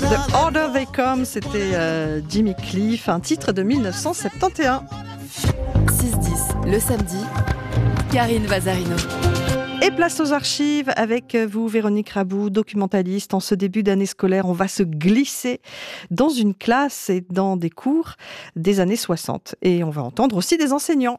The Order They Come, c'était Jimmy Cliff, un titre de 1971. 6-10, le samedi, Karine Vazarino. Et place aux archives avec vous, Véronique Rabou, documentaliste. En ce début d'année scolaire, on va se glisser dans une classe et dans des cours des années 60. Et on va entendre aussi des enseignants.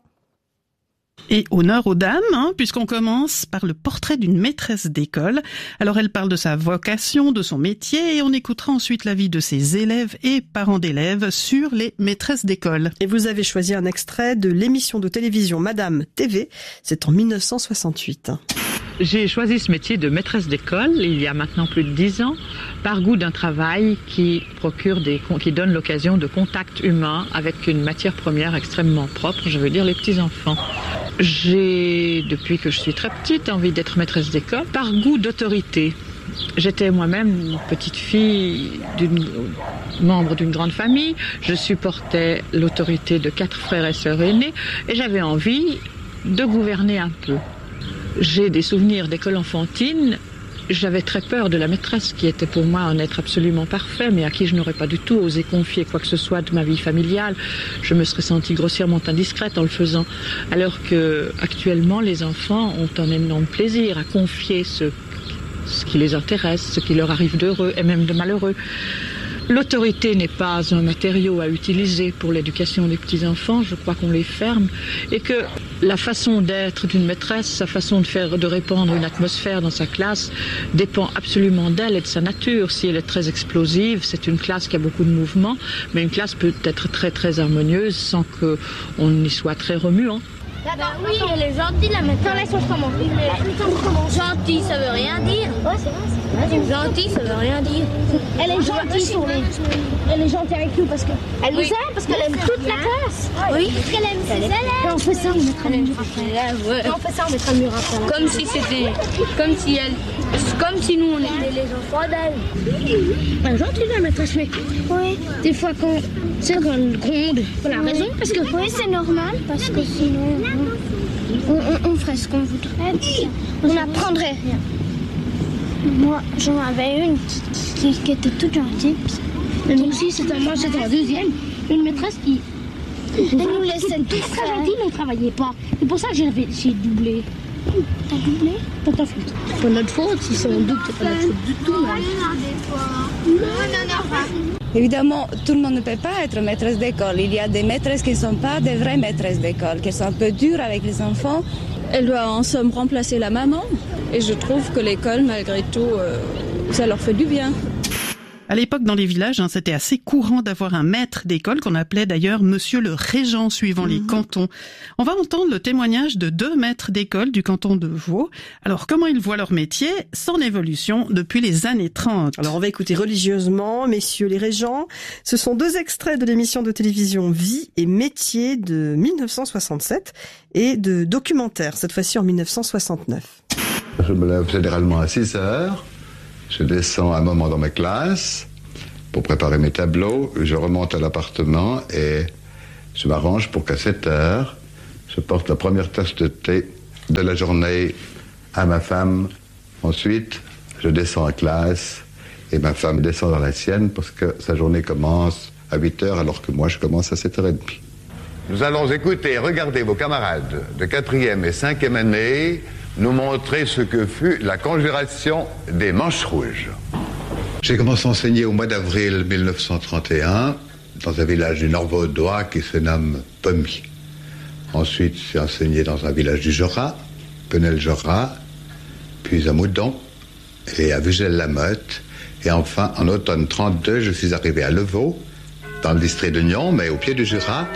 Et honneur aux dames, puisqu'on commence par le portrait d'une maîtresse d'école. Alors elle parle de sa vocation, de son métier, et on écoutera ensuite l'avis de ses élèves et parents d'élèves sur les maîtresses d'école. Et vous avez choisi un extrait de l'émission de télévision Madame TV, c'est en 1968. J'ai choisi ce métier de maîtresse d'école il y a maintenant plus de 10 ans par goût d'un travail qui donne l'occasion de contact humain avec une matière première extrêmement propre, je veux dire les petits-enfants. J'ai, depuis que je suis très petite, envie d'être maîtresse d'école par goût d'autorité. J'étais moi-même une petite fille membre d'une grande famille. Je supportais l'autorité de 4 frères et sœurs aînés et j'avais envie de gouverner un peu. J'ai des souvenirs d'école enfantine. J'avais très peur de la maîtresse qui était pour moi un être absolument parfait, mais à qui je n'aurais pas du tout osé confier quoi que ce soit de ma vie familiale. Je me serais sentie grossièrement indiscrète en le faisant. Alors que actuellement, les enfants ont un énorme plaisir à confier ce qui les intéresse, ce qui leur arrive d'heureux et même de malheureux. L'autorité n'est pas un matériau à utiliser pour l'éducation des petits-enfants, je crois qu'on les ferme, et que la façon d'être d'une maîtresse, sa façon de répandre une atmosphère dans sa classe, dépend absolument d'elle et de sa nature. Si elle est très explosive, c'est une classe qui a beaucoup de mouvements, mais une classe peut être très très harmonieuse sans qu'on y soit très remuant. Oui, elle est gentille la maîtresse. Laisse-moi comment. Gentille, ça veut rien dire. Ouais, c'est vrai. Gentille, ça veut rien dire. Elle est gentille sur les. Elle est gentille avec nous parce qu'elle nous aime, parce qu'elle aime toute la classe. Oui. Parce qu'elle aime ses élèves. Quand on fait ça, on mettra le mur après. Quand on fait ça, on mettra le mur après. Comme si c'était. Comme si nous, on était les enfants d'elle. Elle est gentille la maîtresse, mais. Oui. Des fois, quand elle gronde, on a raison, parce que. Oui, c'est normal, parce que sinon. On ferait ce qu'on voudrait, on n'apprendrait rien. Moi, j'en avais une qui était toute gentille. Mais moi aussi, moi c'était la deuxième. Une maîtresse qui nous laissait tout faire. Très gentille, mais on ne travaillait pas. C'est pour ça que j'ai doublé. T'as doublé? Pas ta faute. C'est pas notre faute, si c'est un double, c'est pas notre faute du tout. Non. Évidemment, tout le monde ne peut pas être maîtresse d'école. Il y a des maîtresses qui ne sont pas des vraies maîtresses d'école, qui sont un peu dures avec les enfants. Elle doit en somme remplacer la maman. Et je trouve que l'école, malgré tout, ça leur fait du bien. À l'époque, dans les villages, c'était assez courant d'avoir un maître d'école qu'on appelait d'ailleurs Monsieur le Régent, suivant les cantons. On va entendre le témoignage de 2 maîtres d'école du canton de Vaud. Alors, comment ils voient leur métier, son évolution depuis les années 30. Alors, on va écouter religieusement, messieurs les régents. Ce sont 2 extraits de l'émission de télévision Vie et métier de 1967 et de documentaire, cette fois-ci en 1969. Je me lève généralement à 6 heures. Je descends un moment dans ma classe pour préparer mes tableaux. Je remonte à l'appartement et je m'arrange pour qu'à 7 heures, je porte la première tasse de thé de la journée à ma femme. Ensuite, je descends en classe et ma femme descend dans la sienne parce que sa journée commence à 8 heures alors que moi je commence à 7h30. Nous allons écouter et regarder vos camarades de 4e et 5e année nous montrer ce que fut la conjuration des manches rouges. J'ai commencé à enseigner au mois d'avril 1931 dans un village du Nord-Vaudois qui se nomme Pommiers. Ensuite, j'ai enseigné dans un village du Jorat, Penel-Jorat, puis à Moudon et à Vugel-la-Motte. Et enfin, en automne 32, je suis arrivé à Levaux, dans le district de Nyon, mais au pied du Jura,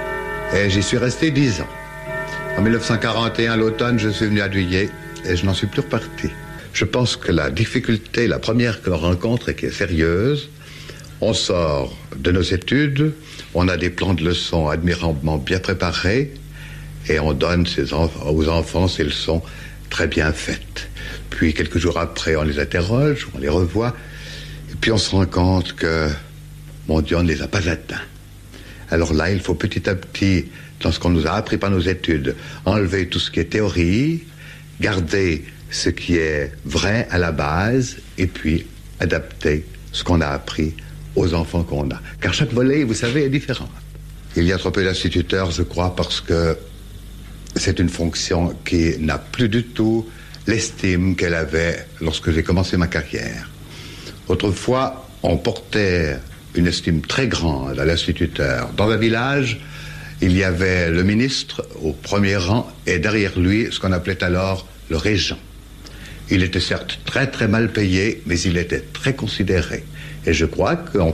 et j'y suis resté 10 ans. En 1941, l'automne, je suis venu à Douillet et je n'en suis plus reparti. Je pense que la difficulté, la première que l'on rencontre et qui est sérieuse, on sort de nos études, on a des plans de leçons admirablement bien préparés et on donne aux enfants ces leçons très bien faites. Puis quelques jours après, on les interroge, on les revoit et puis on se rend compte que, mon Dieu, on ne les a pas atteints. Alors là, il faut petit à petit, dans ce qu'on nous a appris par nos études, enlever tout ce qui est théorie, garder ce qui est vrai à la base, et puis adapter ce qu'on a appris aux enfants qu'on a. Car chaque volet, vous savez, est différent. Il y a trop peu d'instituteurs, je crois, parce que c'est une fonction qui n'a plus du tout l'estime qu'elle avait lorsque j'ai commencé ma carrière. Autrefois, on portait une estime très grande à l'instituteur. Dans un village, il y avait le ministre au premier rang et derrière lui, ce qu'on appelait alors le régent. Il était certes très très mal payé, mais il était très considéré. Et je crois qu'on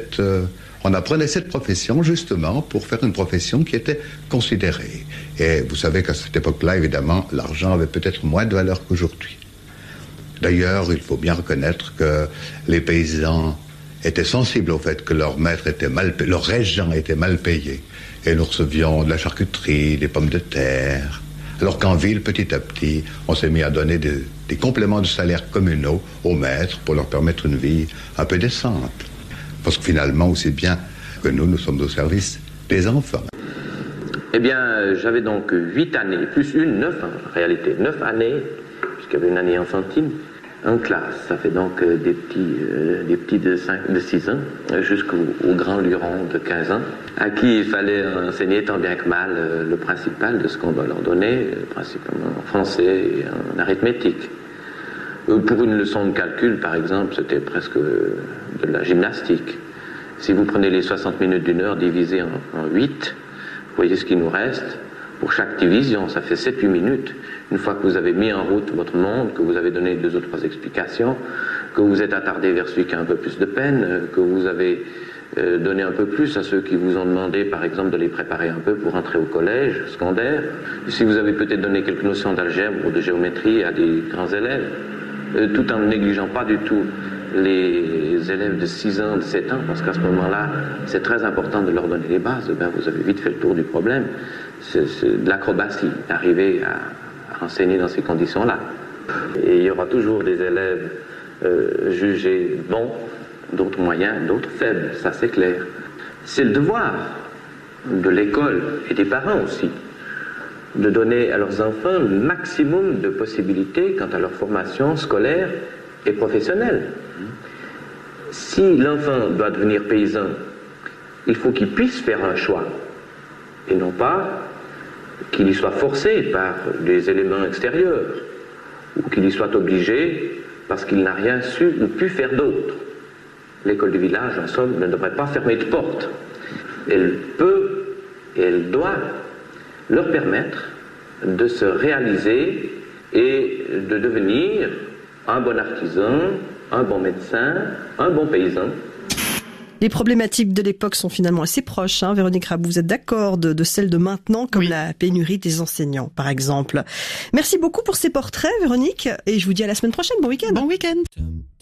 on apprenait cette profession justement pour faire une profession qui était considérée. Et vous savez qu'à cette époque-là, évidemment, l'argent avait peut-être moins de valeur qu'aujourd'hui. D'ailleurs, il faut bien reconnaître que les paysans étaient sensibles au fait que leur maître était leur régent était mal payé. Et nous recevions de la charcuterie, des pommes de terre. Alors qu'en ville, petit à petit, on s'est mis à donner des compléments de salaire communaux aux maîtres pour leur permettre une vie un peu décente. Parce que finalement, aussi bien que nous sommes au service des enfants. Eh bien, j'avais donc 8 années, plus 9 en réalité, 9 années, puisqu'il y avait une année enfantine, en classe. Ça fait donc des petits de 6 ans jusqu'aux grands lurons de 15 ans, à qui il fallait enseigner tant bien que mal le principal de ce qu'on doit leur donner, principalement en français et en arithmétique. Pour une leçon de calcul, par exemple, c'était presque de la gymnastique. Si vous prenez les 60 minutes d'une heure divisées en 8, vous voyez ce qu'il nous reste. Pour chaque division, ça fait 7-8 minutes. Une fois que vous avez mis en route votre monde, que vous avez donné 2 ou 3 explications, que vous êtes attardé vers celui qui a un peu plus de peine, que vous avez donné un peu plus à ceux qui vous ont demandé, par exemple, de les préparer un peu pour entrer au collège, secondaire. Si vous avez peut-être donné quelques notions d'algèbre ou de géométrie à des grands élèves, tout en ne négligeant pas du tout les élèves de 6 ans, de 7 ans, parce qu'à ce moment-là, c'est très important de leur donner les bases. Ben, vous avez vite fait le tour du problème. C'est de l'acrobatie, d'arriver à enseigner dans ces conditions-là. Et il y aura toujours des élèves jugés bons, d'autres moyens, d'autres faibles, ça c'est clair. C'est le devoir de l'école et des parents aussi, de donner à leurs enfants le maximum de possibilités quant à leur formation scolaire et professionnelle. Si l'enfant doit devenir paysan, il faut qu'il puisse faire un choix, et non pas qu'il y soit forcé par des éléments extérieurs, ou qu'il y soit obligé parce qu'il n'a rien su ou pu faire d'autre. L'école du village, en somme, ne devrait pas fermer de porte. Elle peut et elle doit leur permettre de se réaliser et de devenir un bon artisan, un bon médecin, un bon paysan. Les problématiques de l'époque sont finalement assez proches, hein, Véronique Rabou. Vous êtes d'accord de celles de maintenant, comme la pénurie des enseignants, par exemple. Merci beaucoup pour ces portraits, Véronique, et je vous dis à la semaine prochaine. Bon week-end. Bon week-end.